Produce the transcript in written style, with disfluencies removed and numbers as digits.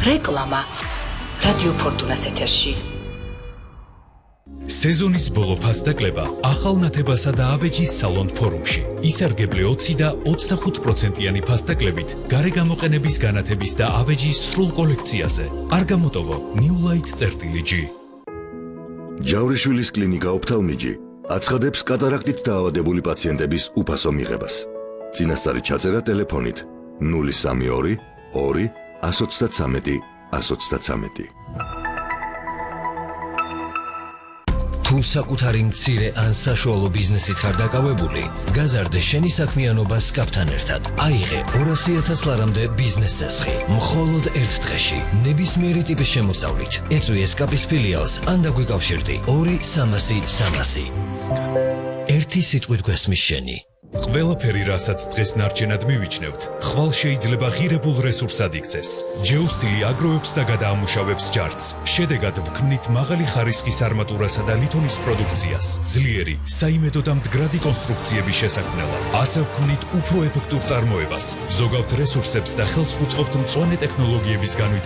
რეკლამა რადიო ფორტუნას ეთერში. სეზონის ბოლო ფასდაკლება ახალ ნათებასა და აბეჯის სალონ ფორუმში. ისარგებლე 20 და 25%-იანი ფასდაკლებით გარეგამოყენების განათების და აბეჯის სრულ კოლექციაზე. არ გამოტოვო New Light-G. ჯავრიშვილის კლინიკა ოფთალმიჯი აცხადებს კატარაქტით დაავადებული პაციენტების უფასო მიღებას. წინასწარი ჩაწერა ტელეფონით 032 2 133 133. თუ საკუთარი მცირე ან საშუალო ბიზნესით ხარ დაკავებული, გაზარდე შენი საქმიანობას კაპთან ერთად. აიღე 200,000 ლარამდე ბიზნეს წესხი, მხოლოდ ერთ დღეში, ნებისმიერი ტიპის შემოსავლით. ეწვი ესკაპის ფილიალს ან დაგვიკავშირდი 2-300-300. ერთი სიტყვით გვესმის შენი. ყველაფერი, რასაც დღეს ნარჩენად მივიჩნევთ, ხვალ შეიძლება ღირებულ რესურსად იქცეს. ჯეოსტილი აგროვებს და გადაამუშავებს ჯარცს. შედეგად ვქმნით მაღალი ხარისხის არმატურასა და ლითონის პროდუქციას, ძლიერი, საიმედო და მდგრადი კონსტრუქციების შესაქმნელად. ასე ვქმნით უფრო ეფექტურ წარმოებას, ზოგავთ რესურსებს და ხელს უწყობთ მწვანე ტექნოლოგიების განვითარებას.